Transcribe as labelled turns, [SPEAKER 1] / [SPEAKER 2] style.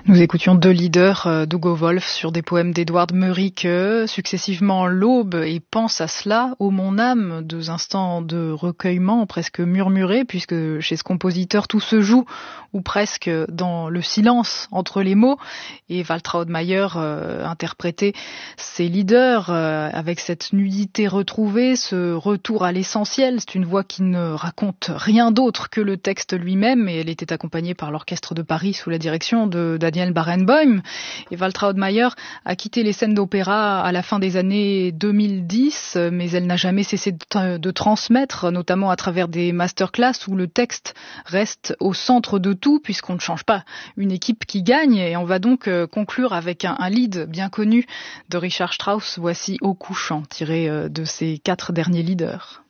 [SPEAKER 1] Nous écoutions deux leaders d'Hugo Wolf sur des poèmes d'Edward Murike, successivement L'Aube et Pense à cela, ô mon âme, deux instants de recueillement presque murmurés, puisque chez ce compositeur tout se joue, ou presque dans le silence entre les mots, et Waltraud Mayer interprétait ses leaders avec cette nudité retrouvée, ce retour à l'essentiel. C'est une voix qui ne raconte rien d'autre que le texte lui-même, et elle était accompagnée par l'Orchestre de Paris sous la direction de Daniel Barenboim. Et Waltraud Mayer a quitté les scènes d'opéra à la fin des années 2010, mais elle n'a jamais cessé de transmettre, notamment à travers des masterclass où le texte reste au centre de tout, puisqu'on ne change pas une équipe qui gagne. Et on va donc conclure avec un lead bien connu de Richard Strauss. Voici Au couchant, tiré de ses 4 derniers leaders.